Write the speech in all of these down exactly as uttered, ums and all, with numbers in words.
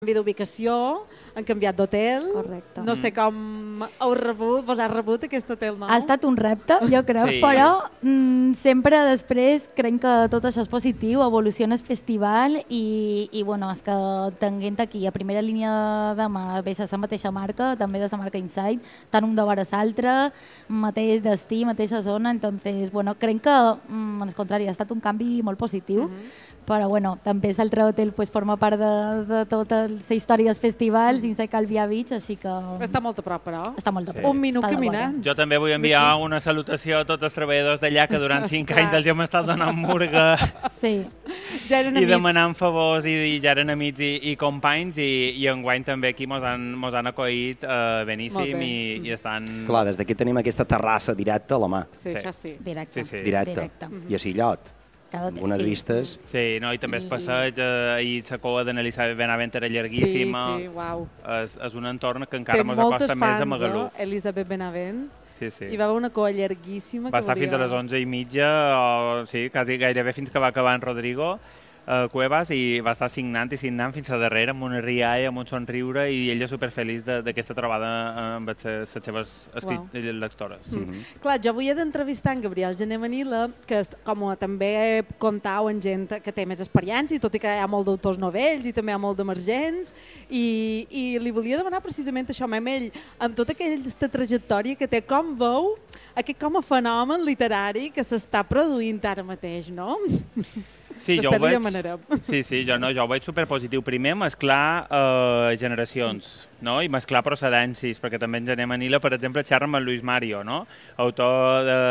canvi d'ubicació, han canviat d'hotel. Correcte. No sé com heu rebut, vos ha rebut aquest hotel nou. Ha estat un repte, jo crec, Sí. però mm, sempre després crec que tot això és positiu, evoluciona el festival i, i bueno, és que tenint aquí a primera línia de mà ve la mateixa marca, també de la marca Inside, estan un de vora l'altre, mateix destí, mateixa zona, entonces, bueno, crec que, mm, al contrari, ha estat un canvi molt positiu, mm-hmm. Però bueno, també l'altre hotel pues, forma part de, de tota la història dels festivals, dins de Calvià Beach, així que... Està molt a prop, però. Està molt a prop. Sí. Un minut Està de caminant. Jo també vull enviar una salutació a tots els treballadors d'allà que durant cinc anys els hem estat donant murga Sí. Ja eren i amics. demanant favors i, i ja eren amics i, i companys i, i enguany també aquí mos han, mos han acollit eh, beníssim Molt bé. i, i estan... Clar, des d'aquí tenim aquesta terrassa directa a la mà, Sí, Sí. això sí. Directe. Sí, sí. directa, Directe. i a Sillot, Cada- amb unes sí. vistes... Sí, no, i també el I- passeig eh, i la cova d'Elisabet Benavent era llarguíssima. Sí, sí, uau. És, és un entorn que encara Té mos moltes acosta més a fans, Magalú. eh? Elisabet Benavent. Sí, sí. Hi va haver una cova llarguíssima. Va que estar volia... fins a les onze i mitja, o, sí, quasi gairebé fins que va acabar en Rodrigo eh, Cuevas, i va estar signant i signant fins a darrere amb una rialla, amb un somriure, i ella superfeliç de- d'aquesta trobada amb les les seves escrit Uau. lectores. Mm. Mhm. Clar, jo avui he d'entrevistar en Gabriel Gené Manila, que és, com a també comptau amb gent que té més experiència, tot i que hi ha molt d'autors novells i també hi ha molt d'emergents, i, i li volia demanar precisament això, amb ell, amb tota aquesta trajectòria que té, com veu aquest com a fenomen literari que s'està produint ara mateix, no? Sí, jo ho Després li veig... demanarem. Sí, sí, jo, no, jo ho veig superpositiu. Primer, mesclar eh, generacions, no? I mesclar procedències, perquè també en Gené Manila, per exemple, xerra amb el Luis Mario, no? Autor de,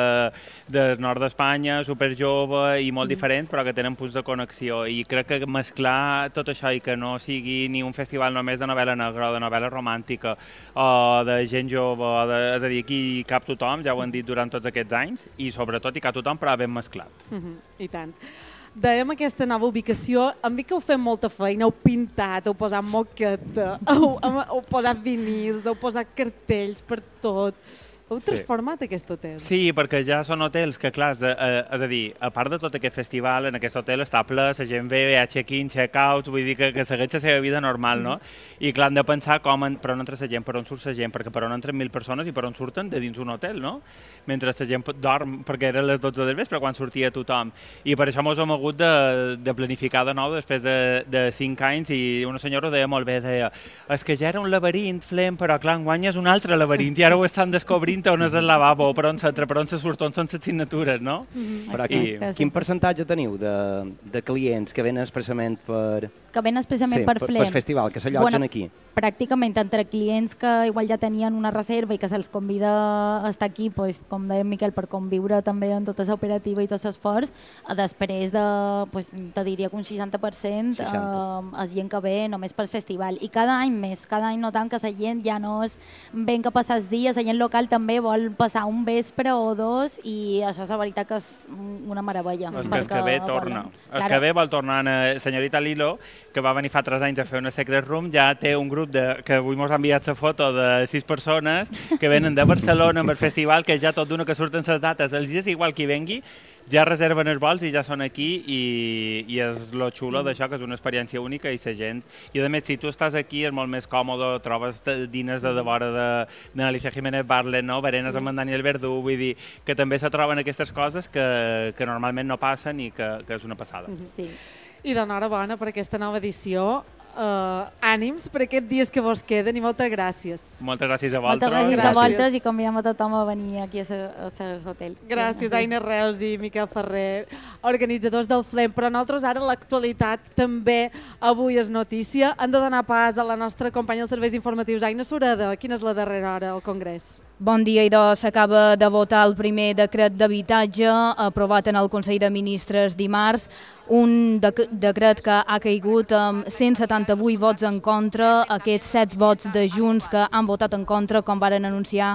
del nord d'Espanya, superjove i molt diferent, però que tenen punts de connexió. I crec que mesclar tot això i que no sigui ni un festival només de novel·la negra o de novel·la romàntica o de gent jove, o de, és a dir, aquí hi cap tothom, ja ho han dit durant tots aquests anys, i sobretot hi cap tothom, però ben mesclat. Mhm, I tant. Dèiem aquesta nova ubicació, em vi que heu fet molta feina, heu pintat, heu posat moqueta, heu, heu, heu posat vinils, heu posat cartells per tot. Heu Sí. transformat aquest hotel. Sí, perquè ja són hotels que, clar, és, eh, és a dir, a part de tot aquest festival, en aquest hotel està ple, la gent ve, hi ha check-in, check-out, vull dir que, que segueix la seva vida normal, no? I clar, han de pensar com en, per on entra la gent, per on surt la gent, perquè per on entren mil persones i per on surten de dins un hotel, no? Mentre la gent dorm, perquè eren les dotze del vespre quan sortia tothom. I per això ens hem hagut de, de planificar de nou després de, de cinc anys, i una senyora ho deia molt bé, deia, és que ja era un laberint, Flem, però clar, enguany és un altre laberint, i ara ho estan descobrint on és el lavabo, per on s'entra, per on se surt, on són les signatures, no? Però I- quin, quin percentatge teniu de, de clients que venen expressament per, Que ven expressament sí, per per, Flem. per festival, que s'allotgen Bueno, aquí? Pràcticament entre clients que igual ja tenien una reserva i que se'ls convida a estar aquí, pues, com deia Miquel, per conviure també en tota l'operativa i tot l'esforç, eh, després de, pues, te diria que un seixanta per cent seixanta. eh, és gent que ve només pel festival. I cada any més, cada any notant que la gent ja no és ben que passar els dies, la gent local també vol passar un vespre o dos, i això és la veritat que és una meravella. És que el que ve torna. El que ve vol tornar. La senyorita Lilo, que va venir fa tres anys a fer una Secret Room, ja té un grup de, que avui mos ha enviat la foto de sis persones que venen de Barcelona amb el festival, que ja tot d'una que surten les dates, els dies igual que hi vengui, ja reserven els vols i ja són aquí, i, i és lo xulo d'això, que és una experiència única, i la gent... I a més, si tu estàs aquí és molt més còmode, trobes dines de devora de, de Alicia Jiménez Barlet, no? Berenes amb en Daniel Verdú, vull dir que també se troben aquestes coses que, que normalment no passen i que, que és una passada. Sí. I d'enhorabona per aquesta nova edició. Uh, ànims per aquests dies que vos queden i moltes gràcies. Moltes gràcies a Moltes vosaltres. gràcies a Gràcies. vosaltres i convidem a tothom a venir aquí a l'hotel. Gràcies, Aina Reus i Miquel Ferrer, organitzadors del Flem. Però nosaltres ara l'actualitat també avui és notícia. Hem de donar pas a la nostra companya dels serveis informatius, Aina Sureda. Quina és la darrera hora al Congrés? Bon dia, idò. S'acaba de votar el primer decret d'habitatge aprovat en el Consell de Ministres dimarts, un dec decret que ha caigut amb cent setanta-vuit vots en contra, aquests set vots de Junts que han votat en contra, com varen anunciar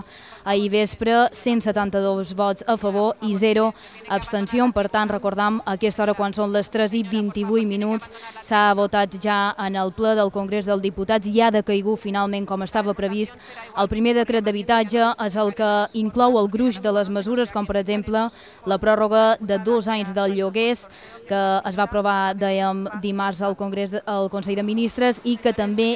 ahir vespre, cent setanta-dos vots a favor i zero abstenció. Per tant, recordam, a aquesta hora, quan són les tres i vint-i-vuit minuts, s'ha votat ja en el ple del Congrés dels Diputats i ha decaigut finalment, com estava previst. El primer decret d'habitatge és el que inclou el gruix de les mesures, com per exemple la pròrroga de dos anys del lloguers, que es va aprovar, dèiem, dimarts al Congrés, al Consell de Ministres, i que també